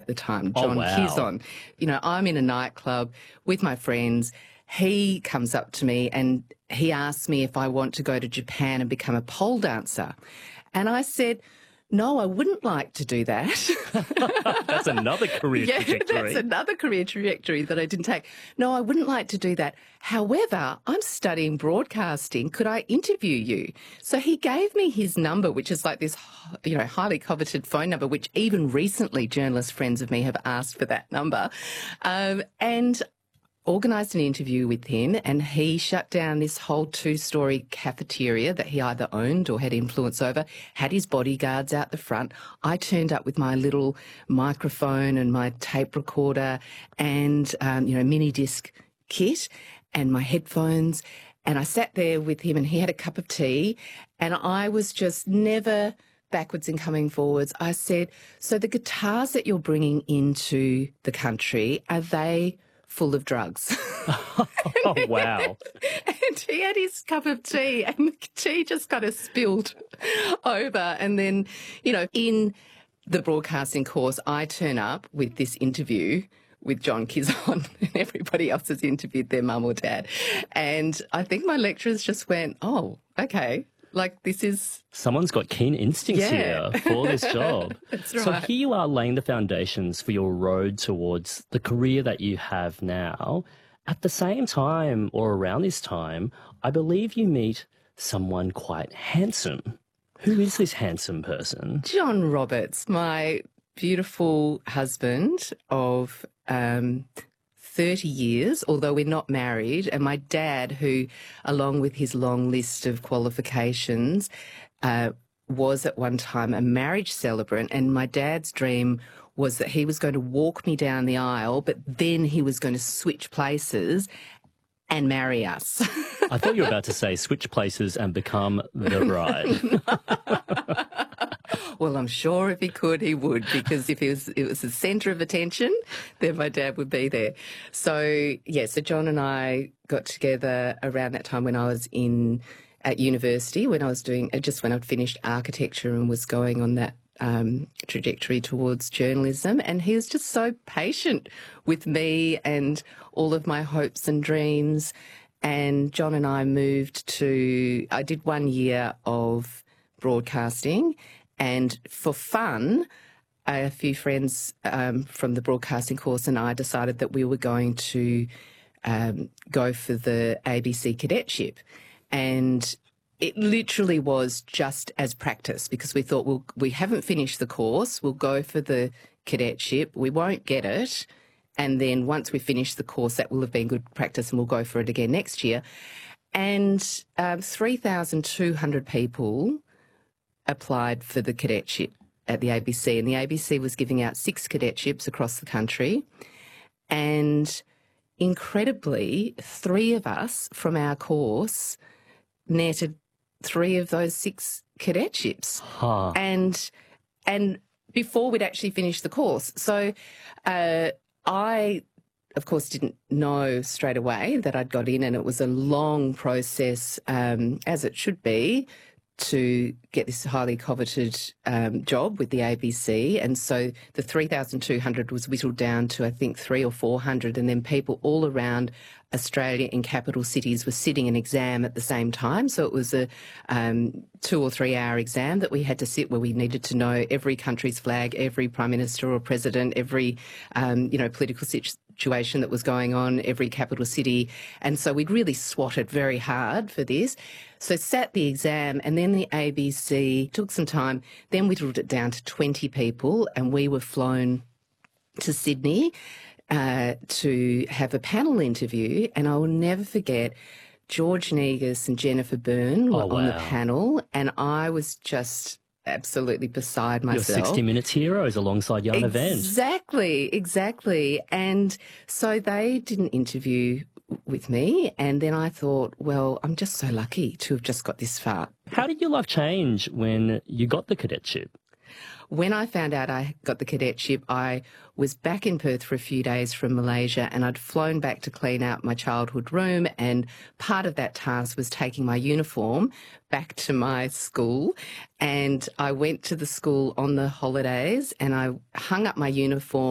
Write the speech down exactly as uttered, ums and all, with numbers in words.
at the time, Oh, John wow. Kizon. You know, I'm in a nightclub with my friends. He comes up to me and he asks me if I want to go to Japan and become a pole dancer. And I said, no, I wouldn't like to do that. That's another career yeah, trajectory. That's another career trajectory that I didn't take. No, I wouldn't like to do that. However, I'm studying broadcasting. Could I interview you? So he gave me his number, which is like this, you know, highly coveted phone number, which even recently journalist friends of me have asked for that number. Um, and organised an interview with him, and he shut down this whole two-storey cafeteria that he either owned or had influence over, had his bodyguards out the front. I turned up with my little microphone and my tape recorder and, um, you know, mini disc kit and my headphones, and I sat there with him and he had a cup of tea, and I was just never backwards and coming forwards. I said, so the guitars that you're bringing into the country, are they full of drugs? Oh, wow. And he had his cup of tea and the tea just kind of spilled over. And then, you know, in the broadcasting course, I turn up with this interview with John Kizon, and everybody else has interviewed their mum or dad. And I think my lecturers just went, oh, okay. Like, this is... Someone's got keen instincts Yeah. here for this job. That's So right. here you are laying the foundations for your road towards the career that you have now. At the same time, or around this time, I believe you meet someone quite handsome. Who is this handsome person? John Roberts, my beautiful husband of um, thirty years, although we're not married, and my dad, who, along with his long list of qualifications, uh, was at one time a marriage celebrant, and my dad's dream was that he was going to walk me down the aisle, but then he was going to switch places and marry us. I thought you were about to say switch places and become the bride. Well, I'm sure if he could, he would, because if it was, it was the centre of attention, then my dad would be there. So, yeah, so John and I got together around that time when I was in at university, when I was doing, just when I'd finished architecture and was going on that um, trajectory towards journalism. And he was just so patient with me and all of my hopes and dreams. And John and I moved to, I did one year of broadcasting. And for fun, a few friends um, from the broadcasting course and I decided that we were going to um, go for the A B C cadetship. And it literally was just as practice, because we thought, well, we haven't finished the course, we'll go for the cadetship, we won't get it, and then once we finish the course, that will have been good practice and we'll go for it again next year. And um, three thousand two hundred people applied for the cadetship at the A B C, and the A B C was giving out six cadetships across the country. And incredibly, three of us from our course netted three of those six cadetships. Huh. And and before we'd actually finished the course. So uh, I, of course, didn't know straight away that I'd got in, and it was a long process, um, as it should be, to get this highly coveted um, job with the A B C. And so the three thousand two hundred was whittled down to, I think, three or four hundred, and then people all around Australia in capital cities were sitting an exam at the same time. So it was a um, two or three hour exam that we had to sit, where we needed to know every country's flag, every prime minister or president, every, um, you know, political situation that was going on, every capital city. And so we'd really swatted very hard for this. So sat the exam, and then the A B C took some time, then whittled it down to twenty people, and we were flown to Sydney uh, to have a panel interview. And I will never forget, George Negus and Jennifer Byrne were Oh, on the wow. panel, and I was just absolutely beside Your myself. sixty minutes heroes alongside Jan Event. Exactly, exactly. And so they didn't interview with me, and then I thought, well, I'm just so lucky to have just got this far. How did your life change when you got the cadetship? When I found out I got the cadetship, I was back in Perth for a few days from Malaysia, and I'd flown back to clean out my childhood room, and part of that task was taking my uniform back to my school. And I went to the school on the holidays and I hung up my uniform